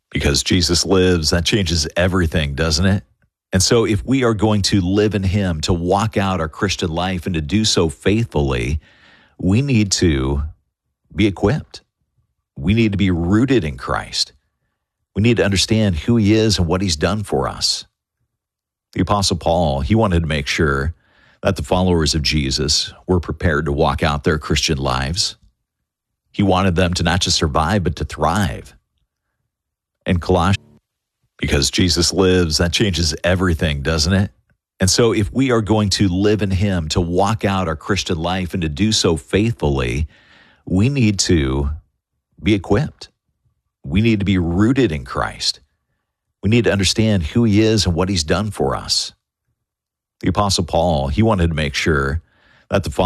Because Jesus lives, that changes everything, doesn't it? And so if we are going to live in him, to walk out our Christian life and to do so faithfully, we need to be equipped. We need to be rooted in Christ. We need to understand who he is and what he's done for us. The Apostle Paul, he wanted to make sure that the followers of Jesus were prepared to walk out their Christian lives. He wanted them to not just survive, but to thrive. And Colossians, because Jesus lives, that changes everything, doesn't it? And so if we are going to live in him, to walk out our Christian life and to do so faithfully, we need to be equipped. We need to be rooted in Christ. We need to understand who he is and what he's done for us. The Apostle Paul, he wanted to make sure that the